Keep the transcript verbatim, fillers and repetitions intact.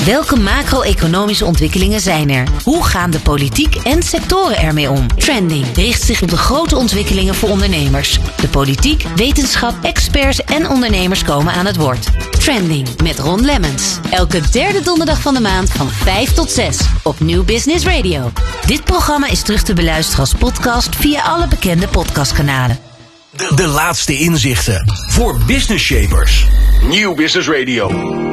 Welke macro-economische ontwikkelingen zijn er? Hoe gaan de politiek en sectoren ermee om? Trending richt zich op de grote ontwikkelingen voor ondernemers. De politiek, wetenschap, experts en ondernemers komen aan het woord. Trending met Ron Lemmens. Elke derde donderdag van de maand van vijf tot zes op New Business Radio. Dit programma is terug te beluisteren als podcast via alle bekende podcastkanalen. De, de laatste inzichten voor business shapers. New Business Radio.